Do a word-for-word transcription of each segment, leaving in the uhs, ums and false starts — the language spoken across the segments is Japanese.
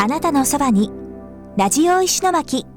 あなたのそばにラジオ石巻。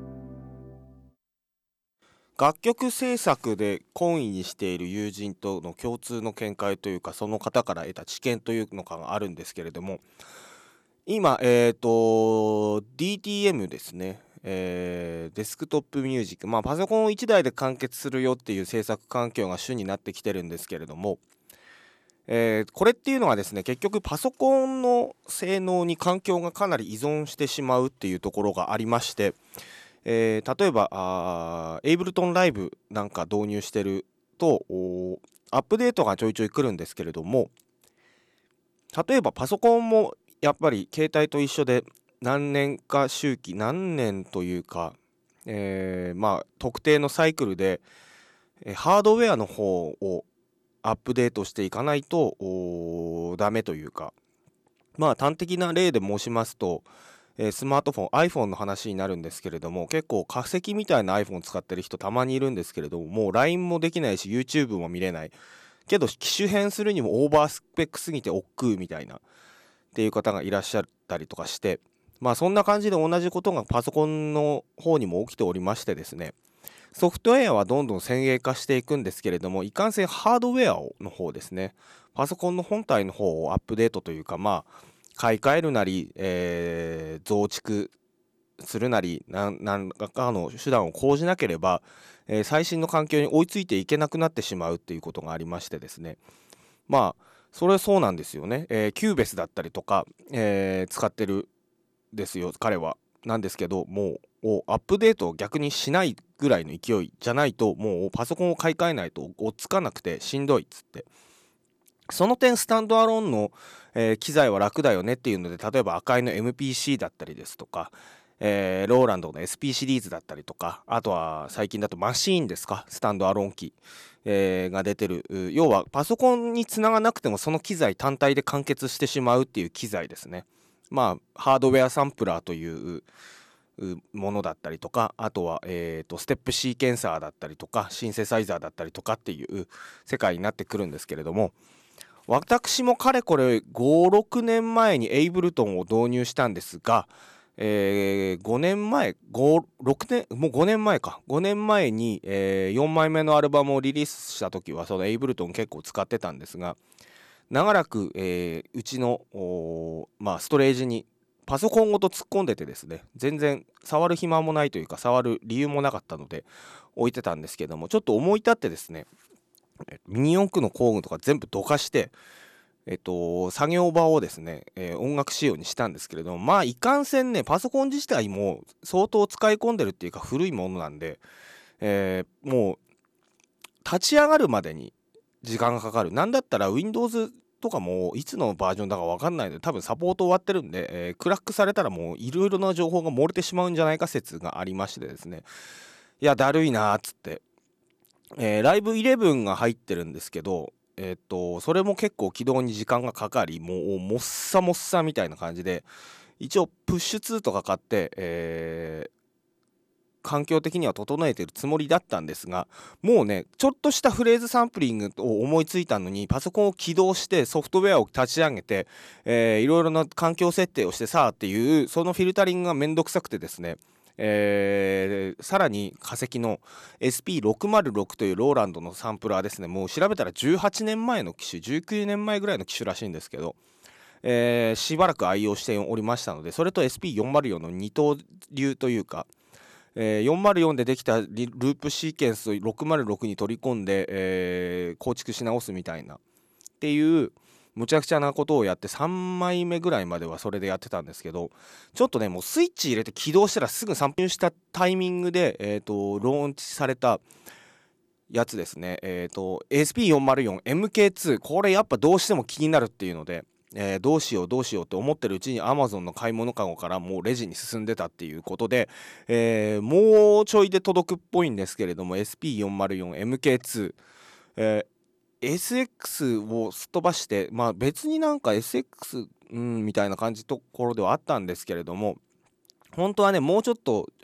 楽曲制作で懇意にしている友人との共通の見解というか、その方から得た知見というのがあるんですけれども、今、えーと ディーティーエム ですね、えーデスクトップミュージック、まあパソコンいちだいで完結するよっていう制作環境が主になってきてるんですけれども、えーこれっていうのはですね、結局パソコンの性能に環境がかなり依存してしまうっていうところがありまして、えー例えばあーエイブルトンライブなんか導入してるとおーアップデートがちょいちょい来るんですけれども、例えばパソコンもやっぱり携帯と一緒で何年か周期何年というか、えーまあ特定のサイクルでえーハードウェアの方をアップデートしていかないとおーダメというか、まあ端的な例で申しますと、えースマートフォン iPhone の話になるんですけれども、結構化石みたいな iPhone 使ってる人たまにいるんですけれども、もう ライン もできないし YouTube も見れないけど機種変するにもオーバースペックすぎて億劫みたいなっていう方がいらっしゃったりとかして、まあそんな感じで同じことがパソコンの方にも起きておりましてですね、ソフトウェアはどんどん先鋭化していくんですけれども、いかんせんハードウェアの方ですね、パソコンの本体の方をアップデートというか、まあ買い替えるなり、えー増築するなり何何らかの手段を講じなければ、えー最新の環境に追いついていけなくなってしまうっていうことがありましてですね、まあそれそうなんですよね、えーキューベスだったりとか、えー使ってるですよ彼は。なんですけど、もうアップデートを逆にしないぐらいの勢いじゃないと、もうパソコンを買い替えないと追っつかなくてしんどいっつって、その点スタンドアローンの、えー機材は楽だよねっていうので、例えば赤いの エムピーシー だったりですとか、えーローランドの エスピー シリーズだったりとか、あとは最近だとマシーンですか、スタンドアローン機、えーが出てる、う要はパソコンにつながなくてもその機材単体で完結してしまうっていう機材ですね。まあハードウェアサンプラーといううものだったりとか、あとは、えーとステップシーケンサーだったりとかシンセサイザーだったりとかっていう世界になってくるんですけれども、私もかれこれご、ろくねんまえにエイブルトンを導入したんですが、えーごねんまえ、ご、ろくねん、もうごねんまえか。ごねんまえに、えーよんまいめのアルバムをリリースした時は、そのエイブルトン結構使ってたんですが、長らく、えーうちの、おーまあ、ストレージにパソコンごと突っ込んでてですね、全然触る暇もないというか、触る理由もなかったので、置いてたんですけども、ちょっと思い立ってですね、えミニ四駆の工具とか全部どかして、えっと、作業場をですね、えー音楽仕様にしたんですけれども、まあいかんせんね、パソコン自体も相当使い込んでるっていうか古いものなんで、えーもう立ち上がるまでに時間がかかる。なんだったら Windows とかもいつのバージョンだか分かんないので、多分サポート終わってるんで、えークラックされたらもういろいろな情報が漏れてしまうんじゃないか説がありましてですね、いやだるいなーっつって、えーライブイレブンが入ってるんですけど、えーっとそれも結構起動に時間がかかり、もうもっさもっさみたいな感じで、一応プッシュツーとか買って、えー環境的には整えてるつもりだったんですが、もうねちょっとしたフレーズサンプリングを思いついたのに、パソコンを起動してソフトウェアを立ち上げて、えーいろいろな環境設定をしてさあっていう、そのフィルタリングがめんどくさくてですね、えーさらに化石の エスピーろくまるろく というローランドのサンプラーですね、もう調べたらじゅうはちねんまえの機種、じゅうきゅうねんまえぐらいの機種らしいんですけど、えーしばらく愛用しておりましたので、それと エスピーよんまるよん の二刀流というか、えーよんまるよんでできたリループシーケンスをろくまるろくに取り込んで、えー構築し直すみたいなっていうむちゃくちゃなことをやって、さんまいめぐらいまではそれでやってたんですけど、ちょっとねもうスイッチ入れて起動したらすぐ参入したタイミングで、えー、とローンチされたやつですね、えー、と エスピーよんまるよんエムケーツー、 これやっぱどうしても気になるっていうので、えーどうしようどうしようって思ってるうちに Amazon の買い物かごからもうレジに進んでたっていうことで、えーもうちょいで届くっぽいんですけれども、 エスピーよんまるよんエムケーツー、えー エスエックス をすっ飛ばして、まあ別になんか エスエックス うんみたいな感じところではあったんですけれども、本当はねもうちょっと